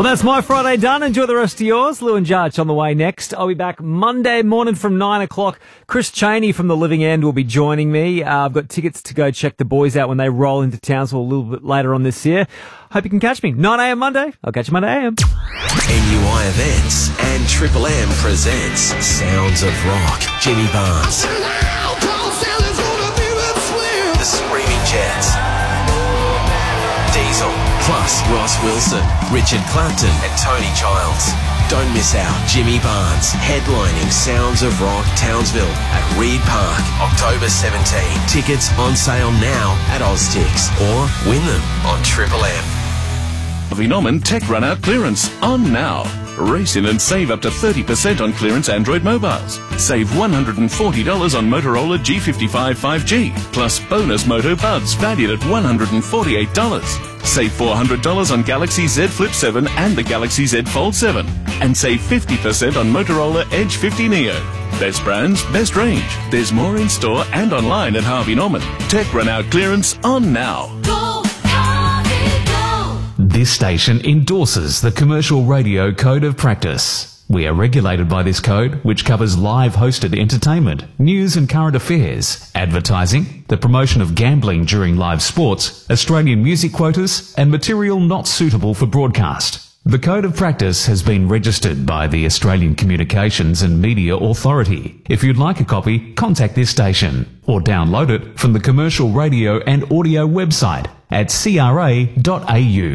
Well, that's my Friday done. Enjoy the rest of yours. Lou and Jarch on the way next. I'll be back Monday morning from 9 o'clock. Chris Cheney from The Living End will be joining me. I've got tickets to go check the boys out when they roll into Townsville a little bit later on this year. Hope you can catch me. 9 a.m. Monday. I'll catch you Monday a.m. NUI Events and Triple M presents Sounds of Rock. Jimmy Barnes, The Screaming Jets, Diesel, plus Ross Wilson, Richard Clapton and Tony Childs. Don't miss out. Jimmy Barnes headlining Sounds of Rock Townsville at Reed Park, October 17. Tickets on sale now at Oztix or win them on Triple M. Harvey Norman Tech Run Out Clearance on now. Race in and save up to 30% on clearance Android mobiles. Save $140 on Motorola G55 5G, plus bonus Moto Buds valued at $148. Save $400 on Galaxy Z Flip 7 and the Galaxy Z Fold 7. And save 50% on Motorola Edge 50 Neo. Best brands, best range. There's more in store and online at Harvey Norman. Tech Run Out Clearance on now. This station endorses the Commercial Radio Code of Practice. We are regulated by this code, which covers live hosted entertainment, news and current affairs, advertising, the promotion of gambling during live sports, Australian music quotas, and material not suitable for broadcast. The Code of Practice has been registered by the Australian Communications and Media Authority. If you'd like a copy, contact this station or download it from the Commercial Radio and Audio website at cra.au.